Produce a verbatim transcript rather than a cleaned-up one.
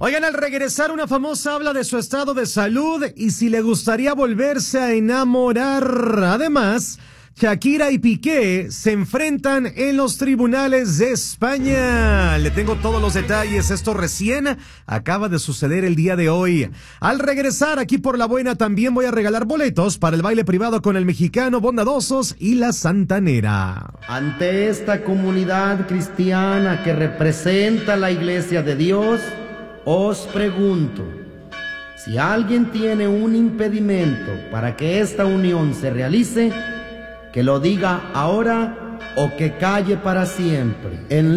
Oigan, al regresar una famosa habla de su estado de salud y si le gustaría volverse a enamorar. Además, Shakira y Piqué se enfrentan en los tribunales de España. Le tengo todos los detalles. Esto recién acaba de suceder el día de hoy. Al regresar aquí por La Buena también voy a regalar boletos para el baile privado con el Mexicano, Bondadosos y La Santanera. Ante esta comunidad cristiana que representa la Iglesia de Dios, os pregunto, si alguien tiene un impedimento para que esta unión se realice, que lo diga ahora o que calle para siempre. En